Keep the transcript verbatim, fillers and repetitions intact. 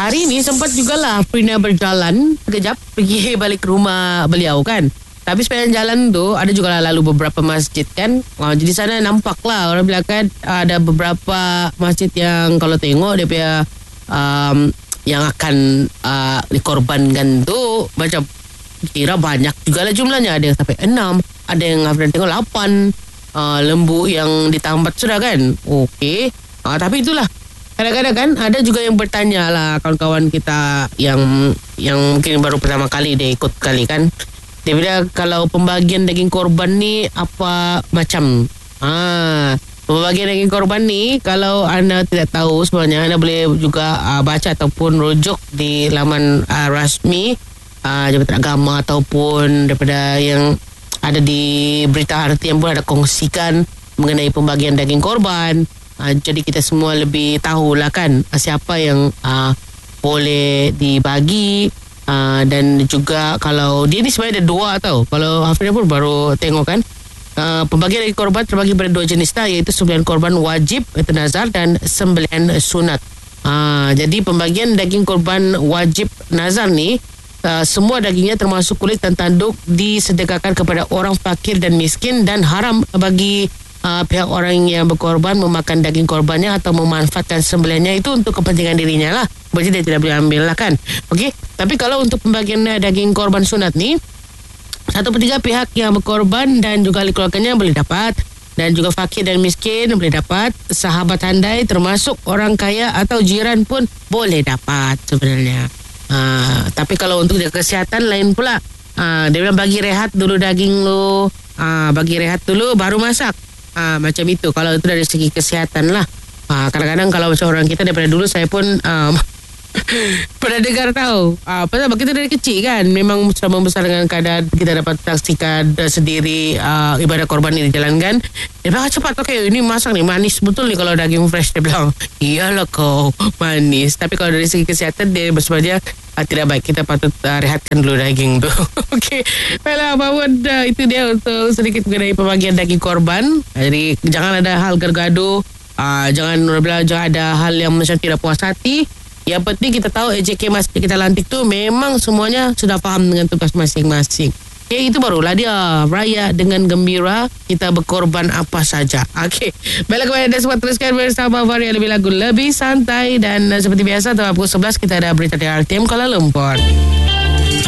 hari ni sempat jugalah Prina berjalan sekejap pergi balik ke rumah beliau kan. Tapi sepanjang jalan tu ada juga lalu beberapa masjid kan. Uh, jadi sana nampak lah orang bilang kan ada beberapa masjid yang kalau tengok dia punya um, yang akan uh, dikorbankan tu macam kira banyak juga lah jumlahnya. Ada yang sampai enam, ada yang pernah tengok lapan uh, lembu yang ditambat sudah kan. Okey. Uh, tapi itulah kadang-kadang kan ada juga yang bertanya lah kawan-kawan kita yang yang mungkin baru pertama kali dia ikut kali kan. Dia bilang kalau pembagian daging korban ni apa macam? Ah, pembagian daging korban ni kalau anda tidak tahu sebenarnya anda boleh juga uh, baca ataupun rujuk di laman uh, rasmi uh, Jabatan Agama ataupun daripada yang ada di Berita Harian pun ada kongsikan mengenai pembagian daging korban. Uh, jadi kita semua lebih tahulah kan uh, siapa yang uh, boleh dibagi. Uh, dan juga kalau dia ni sebenarnya ada dua tau. Kalau Hafizah pun baru tengok kan uh, pembagian daging korban terbagi pada dua jenis lah, iaitu sembelihan korban wajib iaitu nazar dan sembelihan sunat. uh, Jadi pembagian daging korban wajib nazar ni uh, semua dagingnya termasuk kulit dan tanduk disedekahkan kepada orang fakir dan miskin, dan haram bagi Uh, pihak orang yang berkorban memakan daging korbannya atau memanfaatkan sembelihannya itu untuk kepentingan dirinya lah. Berarti dia tidak boleh ambil lah kan. Okey. Tapi kalau untuk pembagian daging korban sunat ni, satu per tiga pihak yang berkorban dan juga ahli keluarganya boleh dapat, dan juga fakir dan miskin boleh dapat, sahabat handai termasuk orang kaya atau jiran pun boleh dapat sebenarnya. Uh, tapi kalau untuk jaga kesihatan lain pula. Uh, dia bilang bagi rehat dulu daging lu. Uh, bagi rehat dulu baru masak. Ah, macam itu kalau itu dari segi kesihatan lah. Ah, kadang-kadang kalau macam orang kita daripada dulu saya pun um, pernah dengar tahu. Ah, pasal kita dari kecil kan memang sudah membesar dengan keadaan kita dapat saksikan sendiri uh, ibadah korban ini dijalankan. Dia bilang cepat, okey ini masak ni manis betul ni kalau daging fresh. Dia bilang iyalah kau manis. Tapi kalau dari segi kesihatan dia sebenarnya uh, tidak baik. Kita patut uh, rehatkan dulu daging tu. Okey. Baiklah Mahmud, uh, itu dia untuk sedikit mengenai pembagian daging korban. Jadi jangan ada hal gergaduh. Uh, jangan bilang jangan ada hal yang macam tidak puas hati. Yang penting kita tahu A J K Masjid Kita Lantik tu memang semuanya sudah faham dengan tugas masing-masing. Okay, itu barulah dia raya dengan gembira, kita berkorban apa saja. Okey, baiklah kepada anda semua, teruskan bersama Varia lebih lagu lebih santai. Dan uh, seperti biasa, pada pukul sebelas kita ada berita dari R T M Kuala Lumpur.